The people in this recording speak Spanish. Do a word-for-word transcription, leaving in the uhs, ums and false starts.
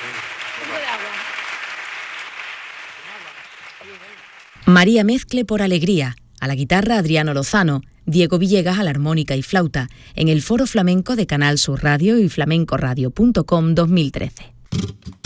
María Mezcle por Alegría, a la guitarra Adriano Lozano, Diego Villegas a la armónica y flauta, en el Foro Flamenco de Canal Sur Radio y flamenco radio punto com dos mil trece.